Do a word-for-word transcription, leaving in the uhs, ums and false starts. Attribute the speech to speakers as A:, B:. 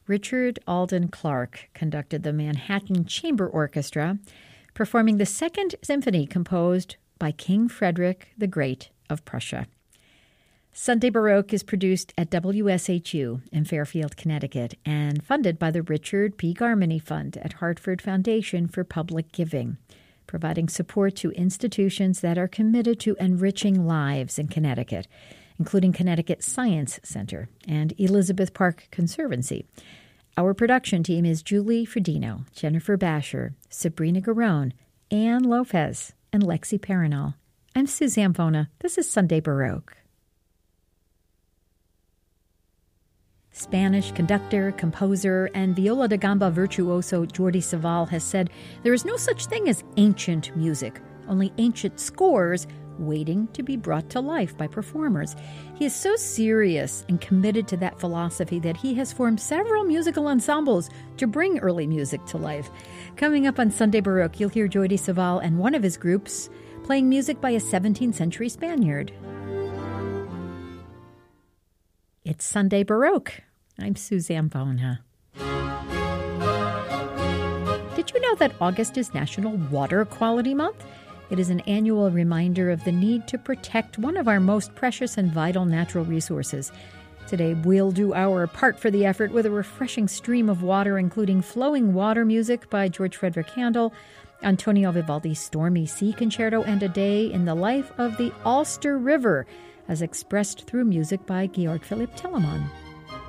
A: Richard Alden Clark conducted the Manhattan Chamber Orchestra, performing the Second Symphony composed by King Frederick the Great of Prussia. Sunday Baroque is produced at W S H U in Fairfield, Connecticut, and funded by the Richard P. Garmany Fund at Hartford Foundation for Public Giving, providing support to institutions that are committed to enriching lives in Connecticut, including Connecticut Science Center and Elizabeth Park Conservancy. Our production team is Julie Fredino, Jennifer Basher, Sabrina Garone, Ann Lopez, and Lexi Parinal. I'm Suzanne Bona. This is Sunday Baroque. Spanish conductor, composer, and viola da gamba virtuoso Jordi Savall has said there is no such thing as ancient music, only ancient scores waiting to be brought to life by performers. He is so serious and committed to that philosophy that he has formed several musical ensembles to bring early music to life. Coming up on Sunday Baroque, you'll hear Jordi Savall and one of his groups playing music by a seventeenth century Spaniard. It's Sunday Baroque. I'm Suzanne Bona. Did you know that August is National Water Quality Month? It is an annual reminder of the need to protect one of our most precious and vital natural resources. Today, we'll do our part for the effort with a refreshing stream of water, including flowing water music by George Frederick Handel, Antonio Vivaldi's Stormy Sea Concerto, and a day in the life of the Ulster River, as expressed through music by Georg Philipp Telemann.